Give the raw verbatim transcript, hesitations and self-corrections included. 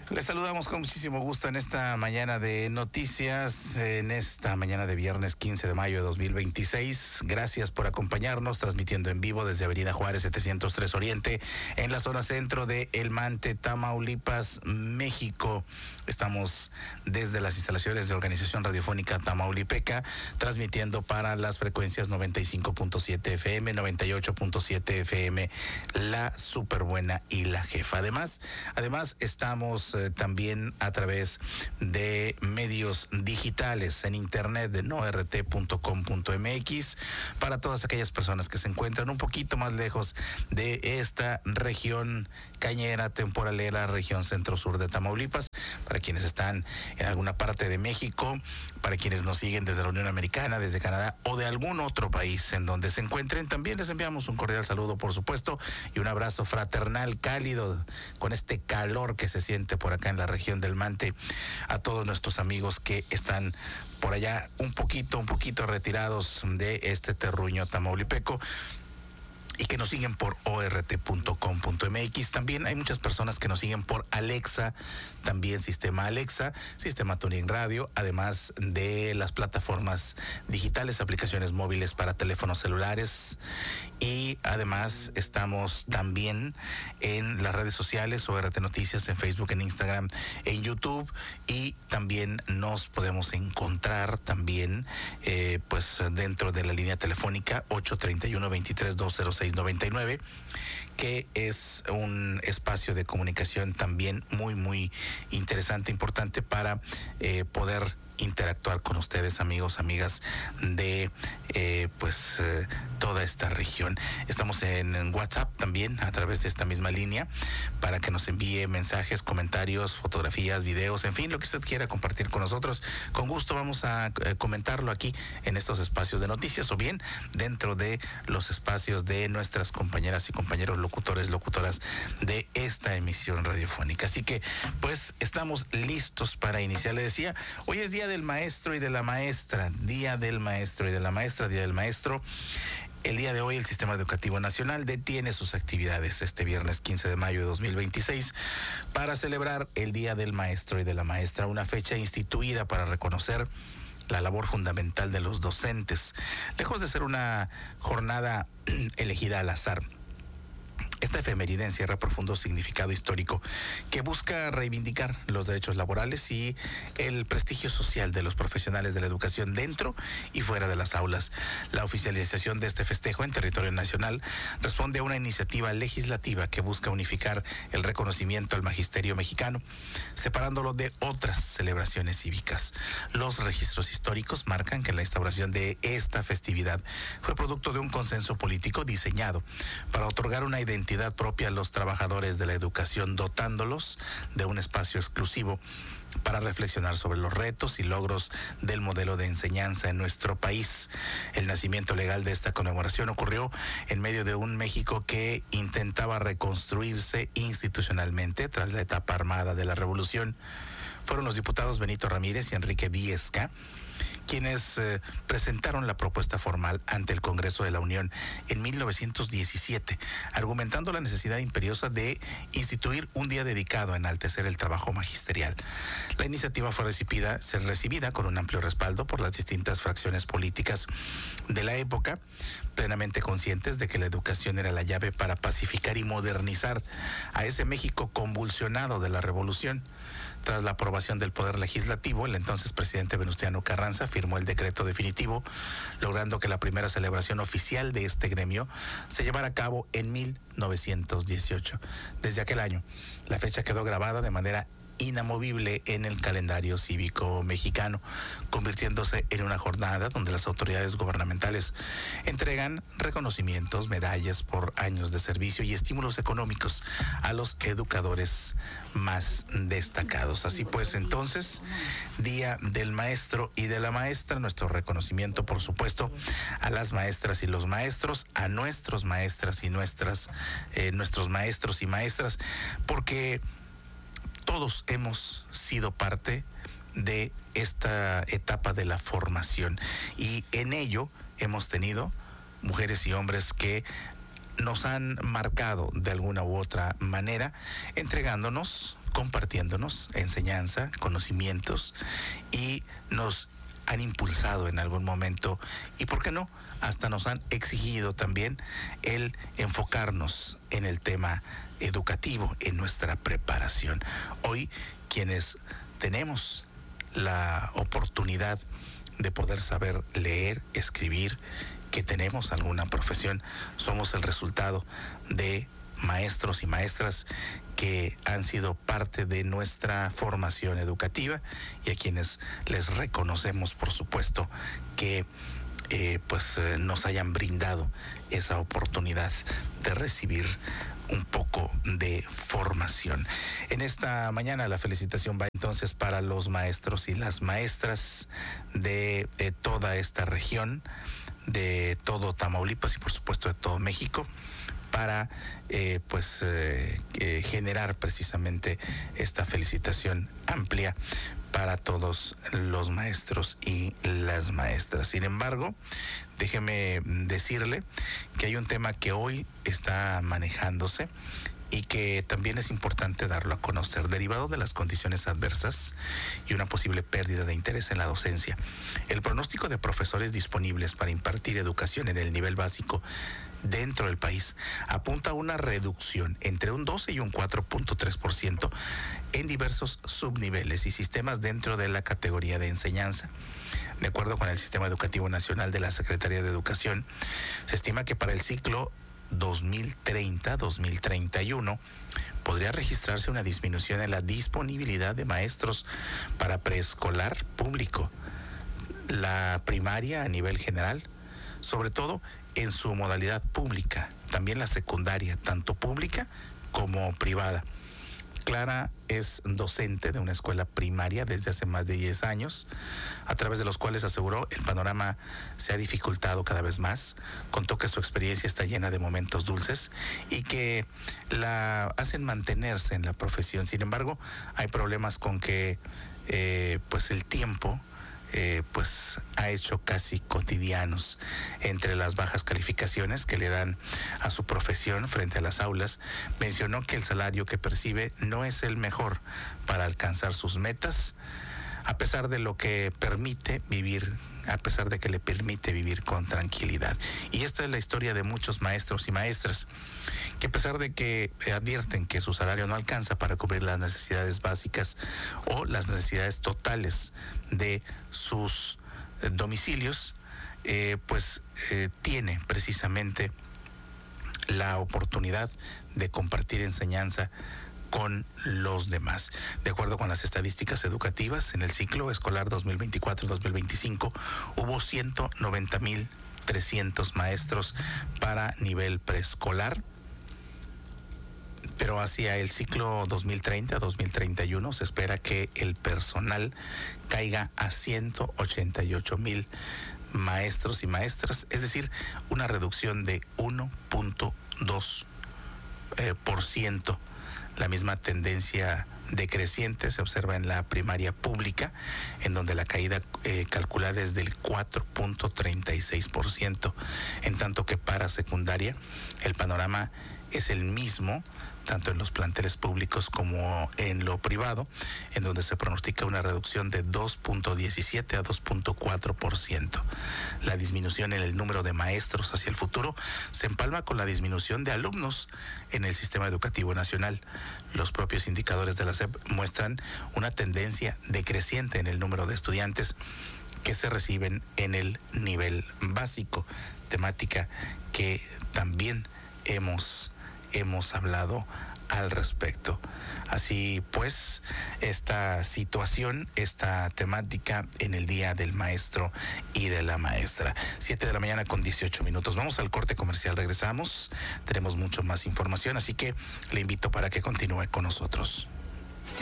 Les saludamos con muchísimo gusto en esta mañana de noticias, en esta mañana de viernes quince de mayo de dos mil veintiséis. Gracias por acompañarnos, transmitiendo en vivo desde Avenida Juárez setecientos tres Oriente, en la zona centro de El Mante, Tamaulipas, México. Estamos desde las instalaciones de Organización Radiofónica Tamaulipeca, transmitiendo para las frecuencias noventa y cinco punto siete F M, noventa y ocho punto siete F M, La Superbuena y La Jefa. Además, además estamos eh, también a través de medios digitales en internet de no r t punto com punto m x para todas aquellas personas que se encuentran un poquito más lejos de esta región cañera, temporalera, región centro-sur de Tamaulipas, para quienes están en alguna parte de México, para quienes nos siguen desde la Unión Americana, desde Canadá o de algún otro país en donde se encuentren. También les enviamos un cordial saludo, por supuesto, y un abrazo fraternal, cálido, con este calor que se siente por acá en la región del Mante, a todos nuestros amigos que están por allá un poquito, un poquito retirados de este terruño tamaulipeco y que nos siguen por o r t punto com punto m x. También hay muchas personas que nos siguen por Alexa, también sistema Alexa, sistema Tuning Radio, además de las plataformas digitales, aplicaciones móviles para teléfonos celulares, y además estamos también en las redes sociales, O R T Noticias, en Facebook, en Instagram, en YouTube, y también nos podemos encontrar también eh, pues dentro de la línea telefónica ocho treinta y uno, veintitrés, dos cero seis noventa y nueve, que es un espacio de comunicación también muy, muy interesante, importante para eh, poder interactuar con ustedes, amigos, amigas de eh, pues eh, toda esta región. Estamos en, en WhatsApp también a través de esta misma línea para que nos envíe mensajes, comentarios, fotografías, videos, en fin, lo que usted quiera compartir con nosotros. Con gusto vamos a eh, comentarlo aquí en estos espacios de noticias, o bien dentro de los espacios de nuestras compañeras y compañeros locutores, locutoras de esta emisión radiofónica. Así que pues estamos listos para iniciar. Le decía, hoy es día del maestro y de la maestra, día del maestro y de la maestra, día del maestro. El día de hoy el Sistema Educativo Nacional detiene sus actividades este viernes quince de mayo de dos mil veintiséis para celebrar el Día del Maestro y de la Maestra, una fecha instituida para reconocer la labor fundamental de los docentes, lejos de ser una jornada elegida al azar. Esta efeméride encierra profundo significado histórico que busca reivindicar los derechos laborales y el prestigio social de los profesionales de la educación dentro y fuera de las aulas. La oficialización de este festejo en territorio nacional responde a una iniciativa legislativa que busca unificar el reconocimiento al magisterio mexicano, separándolo de otras celebraciones cívicas. Los registros históricos marcan que la instauración de esta festividad fue producto de un consenso político diseñado para otorgar una identidad propia a los trabajadores de la educación, dotándolos de un espacio exclusivo para reflexionar sobre los retos y logros del modelo de enseñanza en nuestro país. El nacimiento legal de esta conmemoración ocurrió en medio de un México que intentaba reconstruirse institucionalmente tras la etapa armada de la revolución. Fueron los diputados Benito Ramírez y Enrique Viesca quienes eh, presentaron la propuesta formal ante el Congreso de la Unión en mil novecientos diecisiete, argumentando la necesidad imperiosa de instituir un día dedicado a enaltecer el trabajo magisterial. La iniciativa fue recibida, se recibida con un amplio respaldo por las distintas fracciones políticas de la época, plenamente conscientes de que la educación era la llave para pacificar y modernizar a ese México convulsionado de la revolución. Tras la aprobación del Poder Legislativo, el entonces presidente Venustiano Carranza firmó el decreto definitivo, logrando que la primera celebración oficial de este gremio se llevara a cabo en mil novecientos dieciocho. Desde aquel año, la fecha quedó grabada de manera inamovible en el calendario cívico mexicano, convirtiéndose en una jornada donde las autoridades gubernamentales entregan reconocimientos, medallas por años de servicio y estímulos económicos a los educadores más destacados. Así pues, entonces, Día del Maestro y de la Maestra, nuestro reconocimiento, por supuesto, a las maestras y los maestros, a nuestros maestras y nuestras, eh, nuestros maestros y maestras, porque todos hemos sido parte de esta etapa de la formación y en ello hemos tenido mujeres y hombres que nos han marcado de alguna u otra manera, entregándonos, compartiéndonos enseñanza, conocimientos, y nos han impulsado en algún momento, y por qué no, hasta nos han exigido también el enfocarnos en el tema educativo, en nuestra preparación. Hoy, quienes tenemos la oportunidad de poder saber leer, escribir, que tenemos alguna profesión, somos el resultado de maestros y maestras que han sido parte de nuestra formación educativa, y a quienes les reconocemos, por supuesto, que eh, pues eh, nos hayan brindado esa oportunidad de recibir un poco de formación. En esta mañana la felicitación va entonces para los maestros y las maestras de eh, toda esta región, de todo Tamaulipas y por supuesto de todo México, para eh, pues eh, eh, generar precisamente esta felicitación amplia para todos los maestros y las maestras. Sin embargo, déjeme decirle que hay un tema que hoy está manejándose y que también es importante darlo a conocer, derivado de las condiciones adversas y una posible pérdida de interés en la docencia. El pronóstico de profesores disponibles para impartir educación en el nivel básico dentro del país apunta a una reducción entre un doce y un cuatro punto tres por ciento en diversos subniveles y sistemas dentro de la categoría de enseñanza. De acuerdo con el Sistema Educativo Nacional de la Secretaría de Educación, se estima que para el ciclo dos mil treinta a dos mil treinta y uno podría registrarse una disminución en la disponibilidad de maestros para preescolar público, la primaria a nivel general, sobre todo en su modalidad pública, también la secundaria, tanto pública como privada. Clara es docente de una escuela primaria desde hace más de diez años, a través de los cuales aseguró el panorama se ha dificultado cada vez más. Contó que su experiencia está llena de momentos dulces y que la hacen mantenerse en la profesión. Sin embargo, hay problemas con que eh, pues el tiempo Eh, pues ha hecho casi cotidianos, entre las bajas calificaciones que le dan a su profesión frente a las aulas. Mencionó que el salario que percibe no es el mejor para alcanzar sus metas, a pesar de lo que permite vivir, a pesar de que le permite vivir con tranquilidad. Y esta es la historia de muchos maestros y maestras que, a pesar de que advierten que su salario no alcanza para cubrir las necesidades básicas o las necesidades totales de sus eh, domicilios, eh, pues eh, tiene precisamente la oportunidad de compartir enseñanza con los demás. De acuerdo con las estadísticas educativas, en el ciclo escolar dos mil veinticuatro dos mil veinticinco hubo ciento noventa mil trescientos maestros para nivel preescolar, pero hacia el ciclo dos mil treinta dos mil treinta y uno se espera que el personal caiga a ciento ochenta y ocho mil maestros y maestras, es decir, una reducción de uno punto dos por ciento. La misma tendencia decreciente se observa en la primaria pública, en donde la caída eh, calculada es del cuatro punto treinta y seis por ciento, en tanto que para secundaria el panorama es el mismo, tanto en los planteles públicos como en lo privado, en donde se pronostica una reducción de dos punto diecisiete a dos punto cuatro por ciento. La disminución en el número de maestros hacia el futuro se empalma con la disminución de alumnos en el sistema educativo nacional. Los propios indicadores de la S E P muestran una tendencia decreciente en el número de estudiantes que se reciben en el nivel básico, temática que también hemos hemos hablado al respecto. Así pues, esta situación, esta temática en el Día del Maestro y de la Maestra. Siete de la mañana con dieciocho minutos. Vamos al corte comercial, regresamos. Tenemos mucho más información, así que le invito para que continúe con nosotros.